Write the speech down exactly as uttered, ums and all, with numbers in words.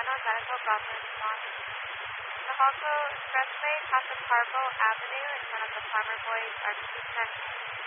Unknown Medical Government One. Navajo Expressway, past the Carbo Avenue in front of the Farmer Boys R V C Center.